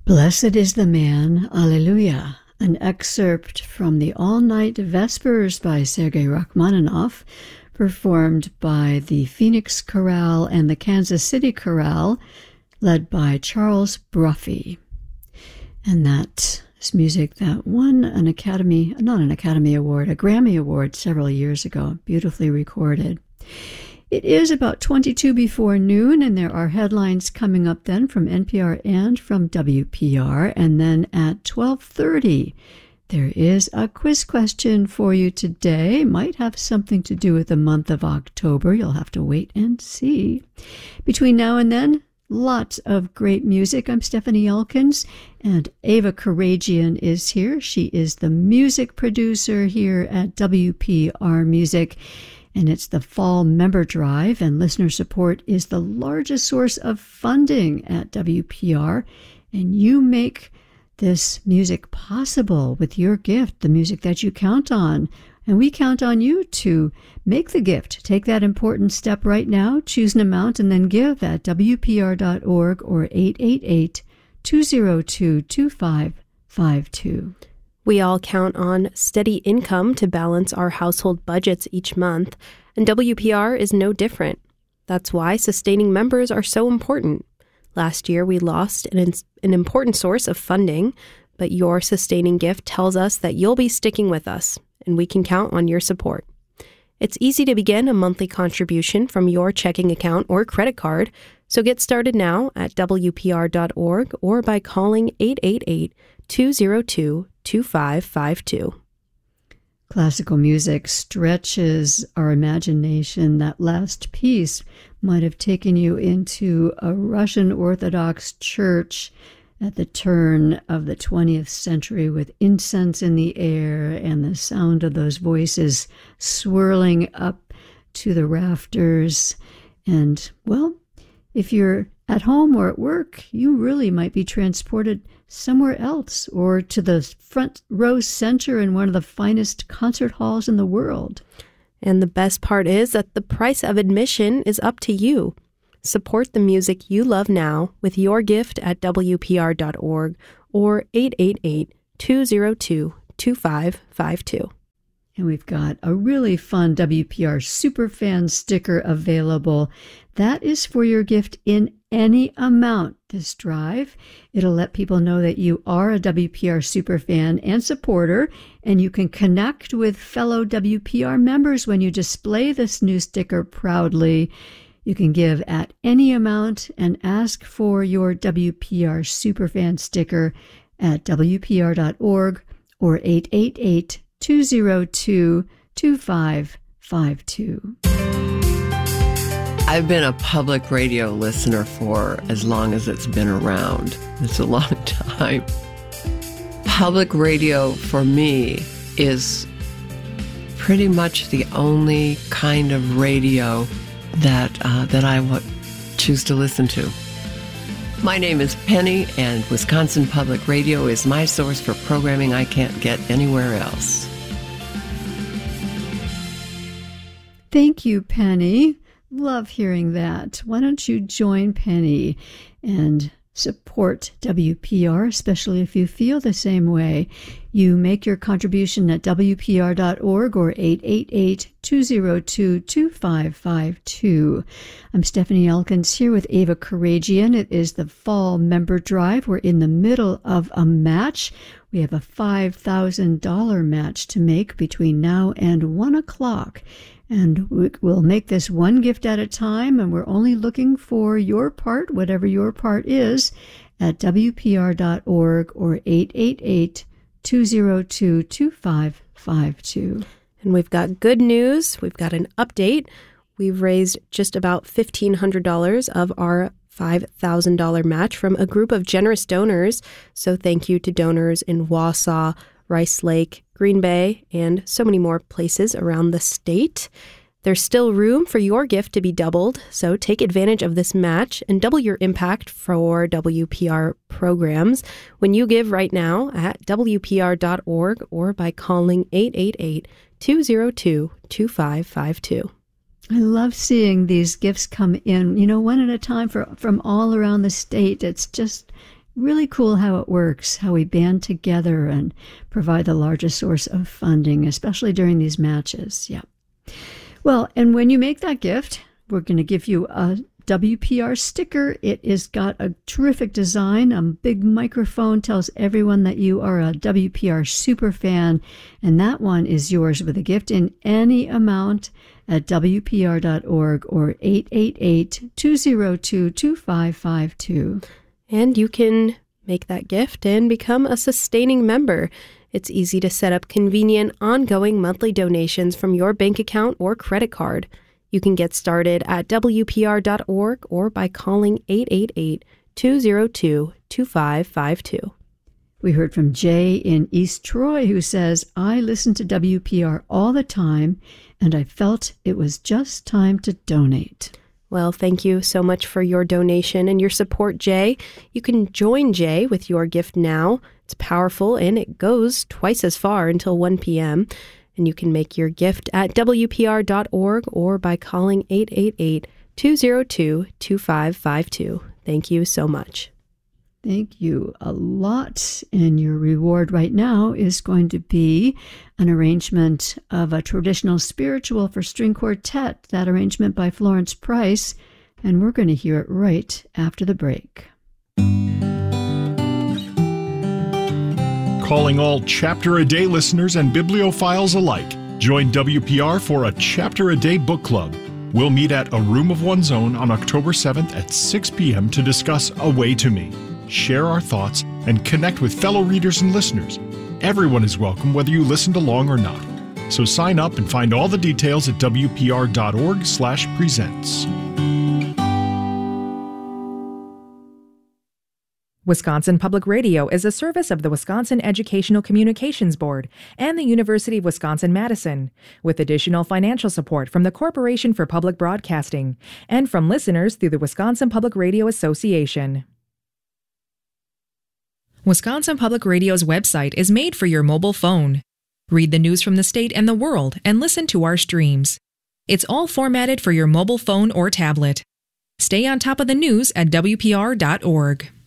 Blessed is the man, Alleluia, an excerpt from the All-Night Vespers by Sergei Rachmaninoff, performed by the Phoenix Chorale and the Kansas City Chorale, led by Charles Bruffy. And that is music that won a Grammy Award several years ago, beautifully recorded. It is about 22 before noon, and there are headlines coming up then from NPR and from WPR. And then at 12:30, there is a quiz question for you today. Might have something to do with the month of October. You'll have to wait and see. Between now and then, lots of great music. I'm Stephanie Elkins, and Ava Karagian is here. She is the music producer here at WPR Music. And it's the Fall Member Drive, and listener support is the largest source of funding at WPR. And you make this music possible with your gift, the music that you count on. And we count on you to make the gift. Take that important step right now, choose an amount, and then give at WPR.org or 888-202-2552. We all count on steady income to balance our household budgets each month, and WPR is no different. That's why sustaining members are so important. Last year, we lost an important source of funding, but your sustaining gift tells us that you'll be sticking with us, and we can count on your support. It's easy to begin a monthly contribution from your checking account or credit card, so get started now at WPR.org or by calling 888-202-2552. Classical music stretches our imagination. That last piece might have taken you into a Russian Orthodox church at the turn of the 20th century with incense in the air and the sound of those voices swirling up to the rafters. And, well, if you're at home or at work, you really might be transported somewhere else or to the front row center in one of the finest concert halls in the world. And the best part is that the price of admission is up to you. Support the music you love now with your gift at WPR.org or 888-202-2552. And we've got a really fun WPR Superfan sticker available. That is for your gift in any amount this drive. It'll let people know that you are a WPR Superfan and supporter, and you can connect with fellow WPR members when you display this new sticker proudly. You can give at any amount and ask for your WPR Superfan sticker at WPR.org or 888-202-2552. I've been a public radio listener for as long as it's been around. It's a long time. Public radio for me is pretty much the only kind of radio that I would choose to listen to. My name is Penny, and Wisconsin Public Radio is my source for programming I can't get anywhere else. Thank you, Penny. Love hearing that. Why don't you join Penny and support WPR, especially if you feel the same way. You make your contribution at WPR.org or 888-202-2552. I'm Stephanie Elkins here with Ava Karagian. It is the Fall Member Drive. We're in the middle of a match. We have a $5,000 match to make between now and 1 o'clock. And we'll make this one gift at a time, and we're only looking for your part, whatever your part is, at WPR.org or 888-202-2552. And we've got good news. We've got an update. We've raised just about $1,500 of our $5,000 match from a group of generous donors. So thank you to donors in Wausau, Rice Lake, Green Bay, and so many more places around the state. There's still room for your gift to be doubled, so take advantage of this match and double your impact for WPR programs when you give right now at WPR.org or by calling 888-202-2552. I love seeing these gifts come in, one at a time from all around the state. It's just really cool how it works, how we band together and provide the largest source of funding, especially during these matches. Yeah. Well, and when you make that gift, we're going to give you a WPR sticker. It has got a terrific design. A big microphone tells everyone that you are a WPR super fan, and that one is yours with a gift in any amount at WPR.org or 888-202-2552. And you can make that gift and become a sustaining member. It's easy to set up convenient, ongoing monthly donations from your bank account or credit card. You can get started at WPR.org or by calling 888-202-2552. We heard from Jay in East Troy, who says, I listen to WPR all the time, and I felt it was just time to donate. Well, thank you so much for your donation and your support, Jay. You can join Jay with your gift now. It's powerful, and it goes twice as far until 1 p.m., and you can make your gift at WPR.org or by calling 888-202-2552. Thank you so much. Thank you a lot. And your reward right now is going to be an arrangement of a traditional spiritual for string quartet, that arrangement by Florence Price, and we're going to hear it right after the break. Calling all Chapter a Day listeners and bibliophiles alike. Join WPR for a Chapter a Day book club. We'll meet at A Room of One's Own on October 7th at 6 p.m. to discuss A Way to Me, share our thoughts, and connect with fellow readers and listeners. Everyone is welcome, whether you listened along or not. So sign up and find all the details at WPR.org/presents. Wisconsin Public Radio is a service of the Wisconsin Educational Communications Board and the University of Wisconsin-Madison, with additional financial support from the Corporation for Public Broadcasting and from listeners through the Wisconsin Public Radio Association. Wisconsin Public Radio's website is made for your mobile phone. Read the news from the state and the world and listen to our streams. It's all formatted for your mobile phone or tablet. Stay on top of the news at WPR.org.